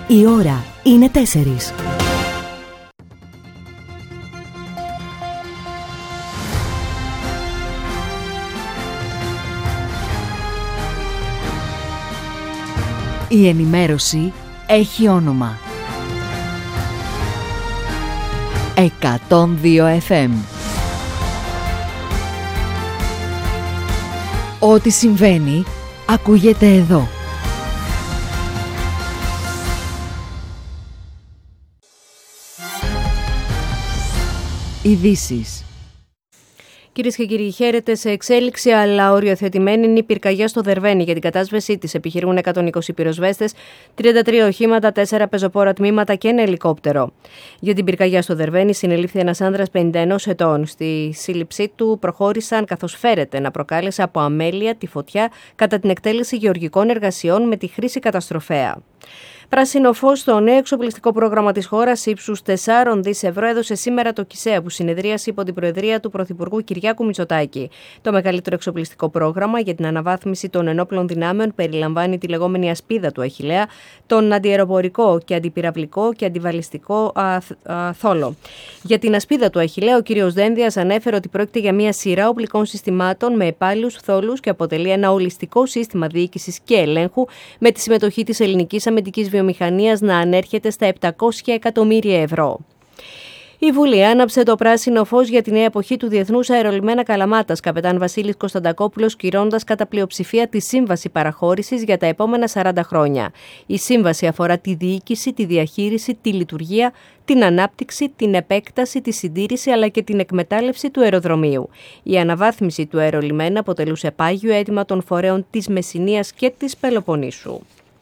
Η ώρα είναι 4. Η ενημέρωση έχει όνομα. 102 FM. Ό,τι συμβαίνει, ακούγεται εδώ. Ειδήσεις. Κυρίες και κύριοι, χαίρετε. Σε εξέλιξη αλλά οριοθετημένη είναι η πυρκαγιά στο Δερβένι. Για την κατάσβεσή της επιχειρούν 120 πυροσβέστες, 33 οχήματα, 4 πεζοπόρα τμήματα και ένα ελικόπτερο. Για την πυρκαγιά στο Δερβένι συνελήφθη ένας άνδρας 51 ετών. Στη σύλληψή του προχώρησαν καθώς φέρεται να προκάλεσε από αμέλεια τη φωτιά κατά την εκτέλεση γεωργικών εργασιών με τη χρήση καταστροφέα. Πράσινο φως στο νέο εξοπλιστικό πρόγραμμα της χώρας ύψους 4 δις ευρώ έδωσε σήμερα το ΚΙΣΕΑ, που συνεδρίασε υπό την προεδρία του Πρωθυπουργού Κυριάκου Μητσοτάκη. Το μεγαλύτερο εξοπλιστικό πρόγραμμα για την αναβάθμιση των ενόπλων δυνάμεων περιλαμβάνει τη λεγόμενη ασπίδα του Αχιλλέα, τον αντιαεροπορικό και αντιπυραυλικό και αντιβαλιστικό θόλο. Για την ασπίδα του Αχιλλέα, ο κ. Δένδιας ανέφερε ότι πρόκειται για μια σειρά οπλικών συστημάτων με επάλληλους θόλους και αποτελεί ένα ολιστικό σύστημα διοίκησης και ελέγχου, με τη συμμετοχή της ελληνικής αμυντικής βιομηχανίας να ανέρχεται στα 700 εκατομμύρια ευρώ. Η Βουλή άναψε το πράσινο φως για τη νέα εποχή του Διεθνούς Αερολιμένα Καλαμάτας, καπετάν Βασίλης Κωνσταντακόπουλος, κυρώντας κατά πλειοψηφία τη σύμβαση παραχώρησης για τα επόμενα 40 χρόνια. Η σύμβαση αφορά τη διοίκηση, τη διαχείριση, τη λειτουργία, την ανάπτυξη, την επέκταση, τη συντήρηση αλλά και την εκμετάλλευση του αεροδρομίου. Η αναβάθμιση του αερολιμένα αποτελούσε πάγιο αίτημα των φορέων της Μεσσηνίας και της Πελοποννήσου.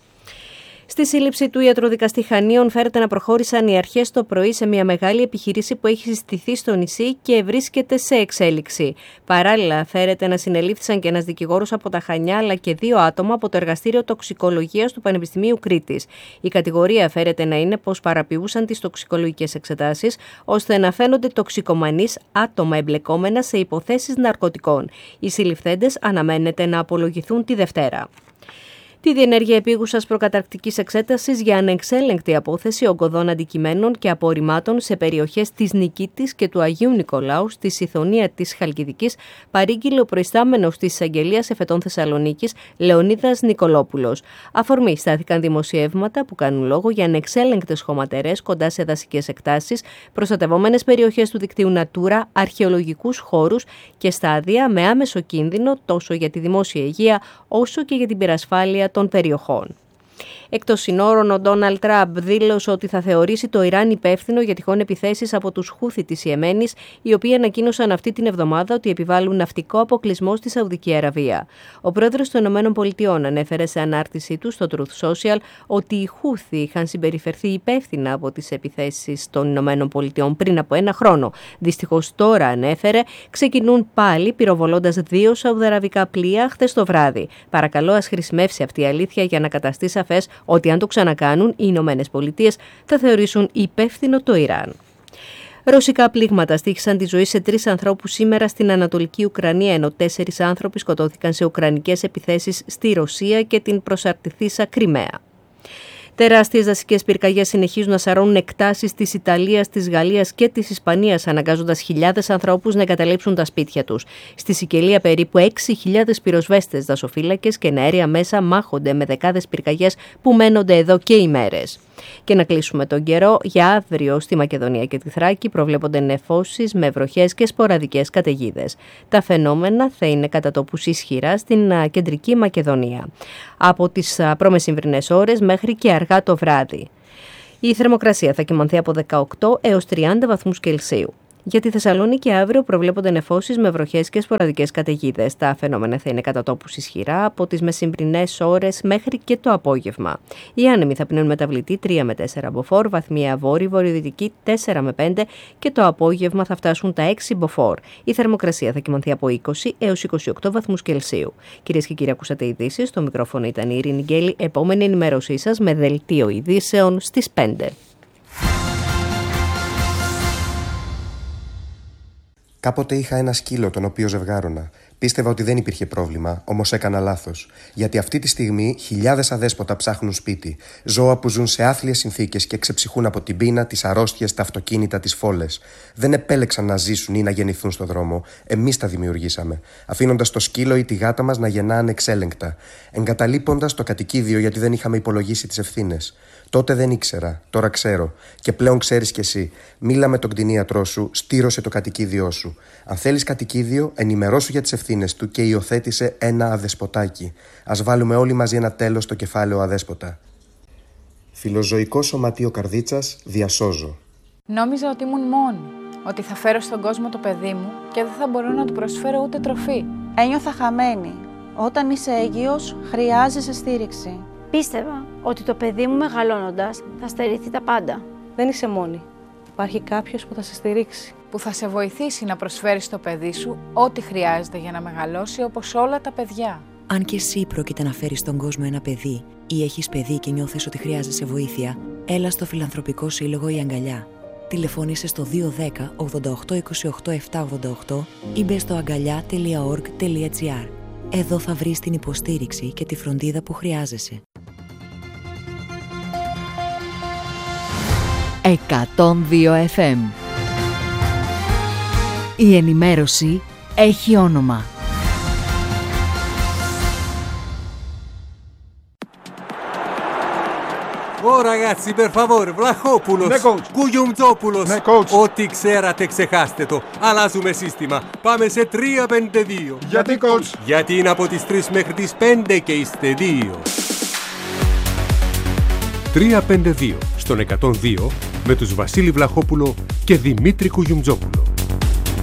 Στη σύλληψη του ιατροδικαστή Χανίων φέρεται να προχώρησαν οι αρχές το πρωί σε μια μεγάλη επιχείρηση που έχει συστηθεί στο νησί και βρίσκεται σε εξέλιξη. Παράλληλα, φέρεται να συνελήφθησαν και ένας δικηγόρος από τα Χανιά αλλά και 2 άτομα από το Εργαστήριο Τοξικολογίας του Πανεπιστημίου Κρήτης. Η κατηγορία φέρεται να είναι πως παραποιούσαν τις τοξικολογικές εξετάσεις ώστε να φαίνονται τοξικομανείς άτομα εμπλεκόμενα σε υποθέσεις ναρκωτικών. Οι συλληφθέντες αναμένεται να απολογηθούν τη Δευτέρα. Τη διενέργεια επίγουσας προκαταρκτικής εξέτασης για ανεξέλεγκτη απόθεση ογκωδών αντικειμένων και απορριμμάτων σε περιοχές της Νικήτης και του Αγίου Νικολάου στη Συθωνία της Χαλκιδικής παρήγγειλε ο προϊστάμενος της Εισαγγελίας Εφετών Θεσσαλονίκης Λεωνίδας Νικολόπουλος. Αφορμή στάθηκαν δημοσιεύματα που κάνουν λόγο για ανεξέλεγκτες χωματερές κοντά σε δασικές εκτάσεις, προστατευόμενες περιοχές του δικτύου Natura, αρχαιολογικούς χώρους και στάδια με άμεσο κίνδυνο τόσο για τη δημόσια υγεία όσο και για την πυρασφάλεια των περιοχών. Εκτός συνόρων, ο Ντόναλντ Τραμπ δήλωσε ότι θα θεωρήσει το Ιράν υπεύθυνο για τυχόν επιθέσεις από τους Χούθι της Ιεμένης, οι οποίοι ανακοίνωσαν αυτή την εβδομάδα ότι επιβάλλουν ναυτικό αποκλεισμό στη Σαουδική Αραβία. Ο πρόεδρος των ΗΠΑ ανέφερε σε ανάρτησή του στο Truth Social ότι οι Χούθι είχαν συμπεριφερθεί υπεύθυνα από τις επιθέσεις των ΗΠΑ πριν από 1 χρόνο. Δυστυχώς τώρα, ανέφερε, ξεκινούν πάλι πυροβολώντας 2 σαουδαραβικά πλοία χθες το βράδυ. Παρακαλώ, ας χρησιμεύσει αυτή η αλήθεια για να καταστεί σαφές ότι αν το ξανακάνουν, οι Ηνωμένες Πολιτείες θα θεωρήσουν υπεύθυνο το Ιράν. Ρωσικά πλήγματα στοίχησαν τη ζωή σε 3 ανθρώπους σήμερα στην Ανατολική Ουκρανία, ενώ 4 άνθρωποι σκοτώθηκαν σε ουκρανικές επιθέσεις στη Ρωσία και την προσαρτηθήσα Κριμαία. Τεράστιες δασικές πυρκαγιές συνεχίζουν να σαρώνουν εκτάσεις της Ιταλίας, της Γαλλίας και της Ισπανίας, αναγκάζοντας χιλιάδες ανθρώπους να εγκαταλείψουν τα σπίτια τους. Στη Σικελία περίπου 6.000 πυροσβέστες, δασοφύλακες και εναέρια μέσα μάχονται με δεκάδες πυρκαγιές που μένονται εδώ και ημέρες. Και να κλείσουμε τον καιρό, για αύριο στη Μακεδονία και τη Θράκη προβλέπονται νεφώσεις με βροχές και σποραδικές καταιγίδες. Τα φαινόμενα θα είναι κατά τόπους ισχυρά στην κεντρική Μακεδονία, από τις προμεσημβρινές ώρες μέχρι και αργά το βράδυ. Η θερμοκρασία θα κυμανθεί από 18 έως 30 βαθμούς Κελσίου. Για τη Θεσσαλονίκη αύριο προβλέπονται νεφώσεις με βροχές και σποραδικές καταιγίδες. Τα φαινόμενα θα είναι κατά τόπους ισχυρά από τις μεσημβρινές ώρες μέχρι και το απόγευμα. Οι άνεμοι θα πνέουν μεταβλητή 3 με 4 μποφόρ, βαθμία βόρειο-βορειοδυτική 4 με 5 και το απόγευμα θα φτάσουν τα 6 μποφόρ. Η θερμοκρασία θα κυμανθεί από 20 έως 28 βαθμούς Κελσίου. Κυρίες και κύριοι, ακούσατε ειδήσεις. Στο μικρόφωνο ήταν η Ειρήνη Γκέλη. Επόμενη ενημέρωσή σας με δελτίο ειδήσεων στις 5. Κάποτε είχα ένα σκύλο τον οποίο ζευγάρωνα. Πίστευα ότι δεν υπήρχε πρόβλημα, όμως έκανα λάθος. Γιατί αυτή τη στιγμή χιλιάδες αδέσποτα ψάχνουν σπίτι. Ζώα που ζουν σε άθλιες συνθήκες και ξεψυχούν από την πείνα, τις αρρώστιες, τα αυτοκίνητα, τις φόλες. Δεν επέλεξαν να ζήσουν ή να γεννηθούν στον δρόμο. Εμείς τα δημιουργήσαμε. Αφήνοντας το σκύλο ή τη γάτα μας να γεννά ανεξέλεγκτα. Εγκαταλείποντας το κατοικίδιο γιατί δεν είχαμε υπολογίσει τις ευθύνες. Τότε δεν ήξερα, τώρα ξέρω. Και πλέον ξέρεις κι εσύ. Μίλα με τον κτηνίατρό σου, στήρωσε το κατοικίδιό σου. Αν θέλεις κατοικίδιο, ενημερώσου για τις ευθύνες του και υιοθέτησε ένα αδεσποτάκι. Ας βάλουμε όλοι μαζί ένα τέλος στο κεφάλαιο αδέσποτα. Φιλοζωικό Σωματείο Καρδίτσας, διασώζω. Νόμιζα ότι ήμουν μόνη, ότι θα φέρω στον κόσμο το παιδί μου και δεν θα μπορώ να του προσφέρω ούτε τροφή. Ένιωθα χαμένη. Όταν είσαι έγκυος, χρειάζεσαι στήριξη. Πίστευα ότι το παιδί μου μεγαλώνοντας θα στερηθεί τα πάντα. Δεν είσαι μόνη. Υπάρχει κάποιος που θα σε στηρίξει. Που θα σε βοηθήσει να προσφέρεις στο παιδί σου ό,τι χρειάζεται για να μεγαλώσει όπως όλα τα παιδιά. Αν και εσύ πρόκειται να φέρεις στον κόσμο ένα παιδί ή έχεις παιδί και νιώθεις ότι χρειάζεσαι βοήθεια, έλα στο Φιλανθρωπικό Σύλλογο Η Αγκαλιά. Τηλεφώνησε στο 210 88 28 788 ή μπες στο aγκαλιά.org.gr. Εδώ θα βρεις την υποστήριξη και τη φροντίδα που χρειάζεσαι. 102 FM. Η ενημέρωση έχει όνομα. Ω ragazzi, per favore, Βλαχόπουλος, Ναι, coach. Κουγιουμτζόπουλος. Ναι, coach. Ό,τι ξέρατε ξεχάστε το. Αλλάζουμε σύστημα. Πάμε σε 3-5-2. Γιατί, coach? Γιατί είναι από τις 3 μέχρι τις 5 και είστε 2. 3-5-2 στον 102 με τους Βασίλη Βλαχόπουλο και Δημήτρη Κουγιουμτζόπουλο.